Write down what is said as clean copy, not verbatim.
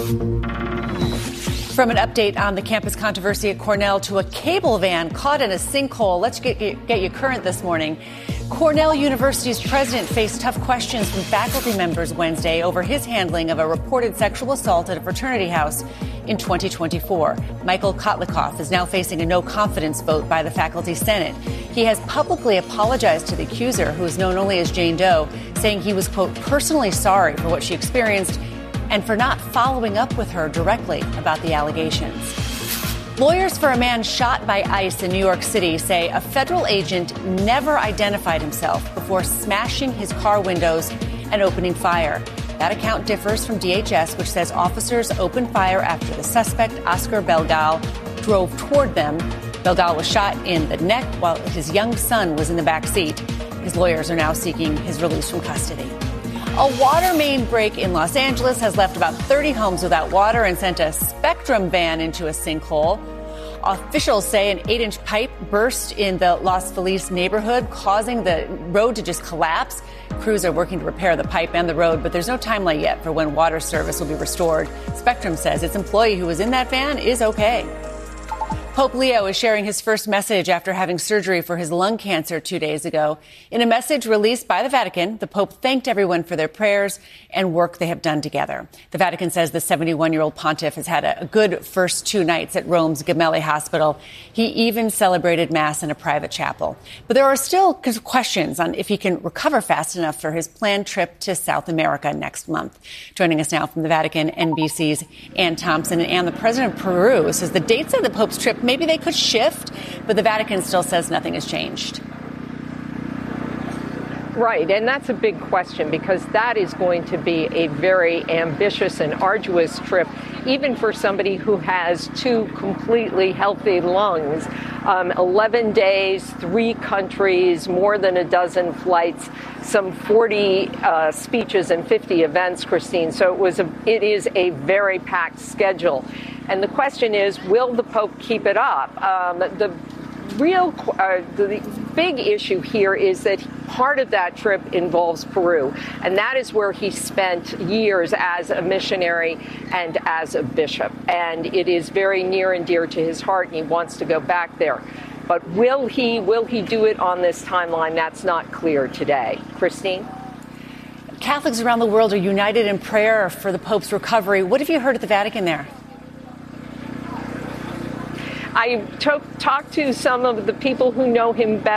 From an update on the campus controversy at Cornell to a cable van caught in a sinkhole, let's get you current this morning. Cornell University's president faced tough questions from faculty members Wednesday over his handling of a reported sexual assault at a fraternity house in 2024. Michael Kotlikoff is now facing a no-confidence vote by the faculty senate. He has publicly apologized to the accuser, who is known only as Jane Doe, saying he was, quote, personally sorry for what she experienced and for not following up with her directly about the allegations. Lawyers for a man shot by ICE in New York City say a federal agent never identified himself before smashing his car windows and opening fire. That account differs from DHS, which says officers opened fire after the suspect, Oscar Belgal, drove toward them. Belgal was shot in the neck while his young son was in the back seat. His lawyers are now seeking his release from custody. A water main break in Los Angeles has left about 30 homes without water and sent a Spectrum van into a sinkhole. Officials say an 8-inch pipe burst in the Los Feliz neighborhood, causing the road to just collapse. Crews are working to repair the pipe and the road, but there's no timeline yet for when water service will be restored. Spectrum says its employee who was in that van is okay. Pope Leo is sharing his first message after having surgery for his lung cancer 2 days ago. In a message released by the Vatican, the Pope thanked everyone for their prayers and work they have done together. The Vatican says the 71-year-old pontiff has had a good first 2 nights at Rome's Gemelli Hospital. He even celebrated Mass in a private chapel. But there are still questions on if he can recover fast enough for his planned trip to South America next month. Joining us now from the Vatican, NBC's Ann Thompson. And the president of Peru says the dates of the Pope's trip, maybe they could shift, but the Vatican still says nothing has changed. Right, and that's a big question because that is going to be a very ambitious and arduous trip, even for somebody who has 2 completely healthy lungs. 11 days, 3 countries, more than a dozen flights, some 40 speeches and 50 events, Christine. So it is a very packed schedule. And the question is, will the Pope keep it up? The big issue here is that part of that trip involves Peru, and that is where he spent years as a missionary and as a bishop. And it is very near and dear to his heart, and he wants to go back there. But will he do it on this timeline? That's not clear today. Christine? Catholics around the world are united in prayer for the Pope's recovery. What have you heard at the Vatican there? I talked to some of the people who know him best.